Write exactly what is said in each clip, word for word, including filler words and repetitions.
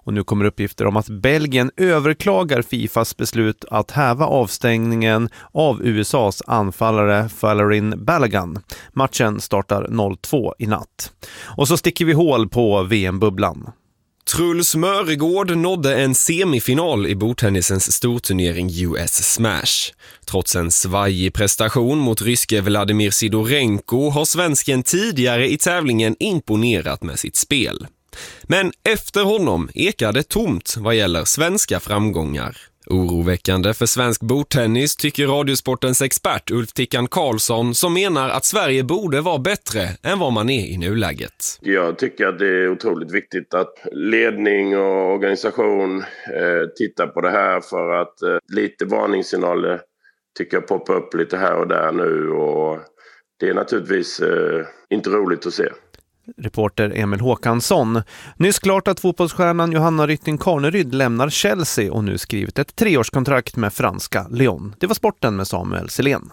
Och nu kommer uppgifter om att Belgien överklagar FIFAs beslut att häva avstängningen av U S A:s anfallare Folarin Balogun. Matchen startar noll två i natt. Och så sticker vi hål på V M-bubblan. Truls Mörgård nådde en semifinal i bordtennisens storturnering U S Smash. Trots en svajig prestation mot ryske Vladimir Sidorenko har svensken tidigare i tävlingen imponerat med sitt spel. Men efter honom ekade tomt vad gäller svenska framgångar. Oroväckande för svensk bordtennis tycker Radiosportens expert Ulf Tickan Karlsson, som menar att Sverige borde vara bättre än vad man är i nuläget. Jag tycker att det är otroligt viktigt att ledning och organisation eh, tittar på det här, för att eh, lite varningssignaler tycker jag poppar upp lite här och där nu, och det är naturligtvis eh, inte roligt att se. Reporter Emil Håkansson. Nyss klart att fotbollsstjärnan Johanna Rytting-Karneryd lämnar Chelsea och nu skrivit ett treårskontrakt med franska Lyon. Det var sporten med Samuel Selén.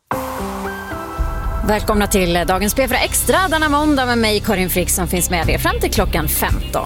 Välkomna till dagens P fyra Extra denna måndag med mig Karin Frick som finns med er fram till klockan femton.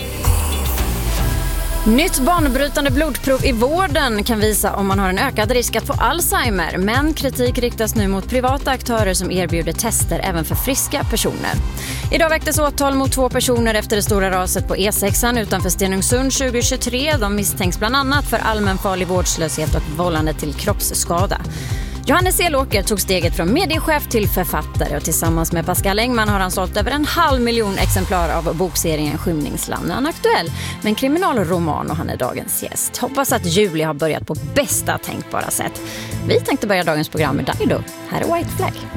Nytt banbrytande blodprov i vården kan visa om man har en ökad risk att få Alzheimer, men kritik riktas nu mot privata aktörer som erbjuder tester även för friska personer. Idag väcktes åtal mot två personer efter det stora raset på E sex utanför Stenungsund tjugohundratjugotre. De misstänks bland annat för allmänfarlig vårdslöshet och vållande till kroppsskada. Johannes Elåker tog steget från mediechef till författare, och tillsammans med Pascal Engman har han sålt över en halv miljon exemplar av bokserien Skymningsland. Han är aktuell med en kriminalroman och han är dagens gäst. Hoppas att juli har börjat på bästa tänkbara sätt. Vi tänkte börja dagens program med Dido. Här är White Flag.